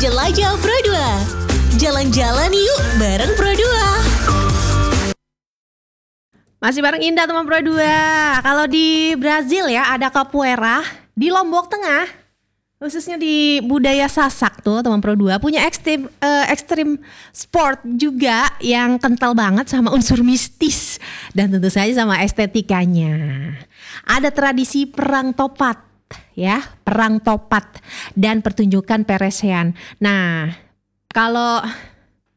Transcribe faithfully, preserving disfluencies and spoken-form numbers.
Jelajah Pro dua. Jalan-jalan yuk bareng Pro dua. Masih bareng Indah teman Pro dua. Kalau di Brazil ya ada capoeira, di Lombok Tengah khususnya di budaya Sasak tuh teman Pro dua punya ekstrim uh, ekstrim sport juga yang kental banget sama unsur mistis dan tentu saja sama estetikanya. Ada tradisi perang topat ya, perang topat dan pertunjukan peresean. Nah, kalau